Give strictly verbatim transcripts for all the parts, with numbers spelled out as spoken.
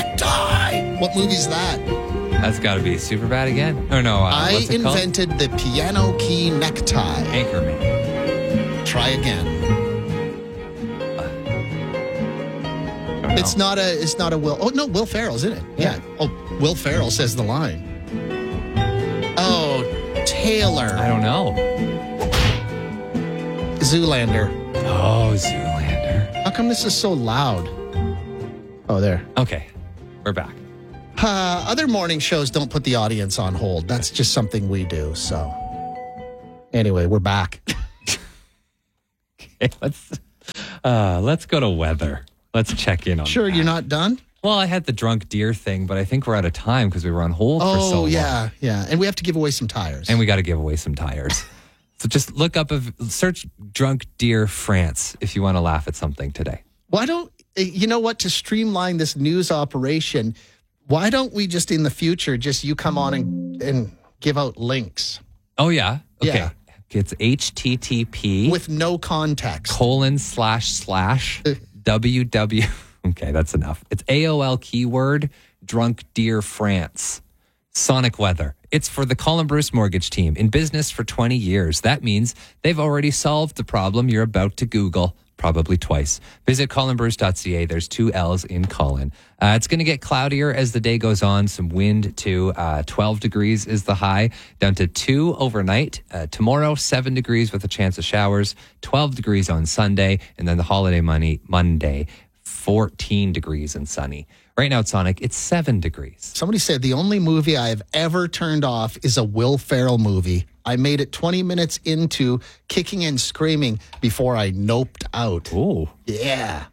necktie. What movie's that? That's got to be Superbad again. Or no, uh, I what's it invented called? the piano key necktie. Anchorman. Try again. I don't know. It's not a. It's not a Will. Oh no, Will Ferrell's in it. Yeah. Yeah. Oh, Will Ferrell says the line. Oh, Taylor. I don't know. Zoolander. Oh, Zoolander. How come this is so loud? Oh, there. Okay, we're back. Uh, other morning shows don't put the audience on hold. That's just something we do. So, anyway, we're back. Okay, let's uh, let's go to weather. Let's check in on. Sure, that. you're not done? Well, I had the drunk deer thing, but I think we're out of time because we were on hold for so Oh, long. yeah, yeah. And we have to give away some tires. And we got to give away some tires. So just look up, a, search drunk deer France if you want to laugh at something today. Why don't, you know what, to streamline this news operation, why don't we just in the future, just you come on and, and give out links Oh, yeah? Okay. Yeah. It's H T T P with no context? colon slash slash W W. Okay, that's enough. It's A O L keyword drunk deer France. Sonic weather. It's for the Colin Bruce mortgage team in business for twenty years. That means they've already solved the problem you're about to Google, probably twice. Visit colin bruce dot c a. There's two L's in Colin. Uh, it's going to get cloudier as the day goes on. Some wind to uh, twelve degrees is the high, down to two overnight. Uh, tomorrow, seven degrees with a chance of showers, twelve degrees on Sunday, and then the holiday money, Monday, fourteen degrees and sunny. Right now at Sonic, it's seven degrees. Somebody said the only movie I have ever turned off is a Will Ferrell movie. I made it twenty minutes into kicking and screaming before I noped out. Ooh. Yeah.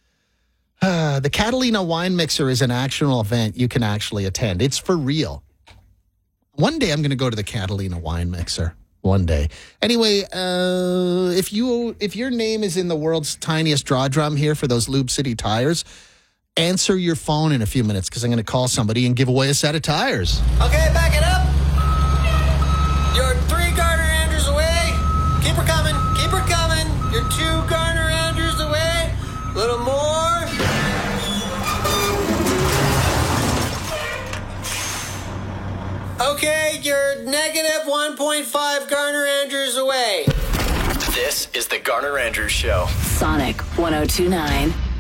Uh, the Catalina Wine Mixer is an actual event you can actually attend. It's for real. One day I'm going to go to the Catalina Wine Mixer. One day. Anyway, uh, if you if your name is in the world's tiniest draw drum here for those Lube City tires, answer your phone in a few minutes because I'm going to call somebody and give away a set of tires. Okay, back it up. You're three Garner Andrews away. Keep her coming. Keep her coming. You're two Garner Andrews away. A little more. Okay, you're negative one point five Garner Andrews away. This is the Garner Andrews Show. Sonic one oh two point nine.